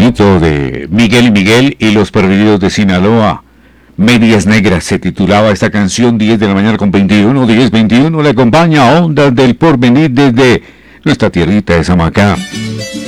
éxito de Miguel y Miguel y los Perdidos de Sinaloa. Medias Negras se titulaba esta canción. 10 de la mañana con 21, 10:21. Le acompaña Ondas del Porvenir desde nuestra tierrita de Samacá.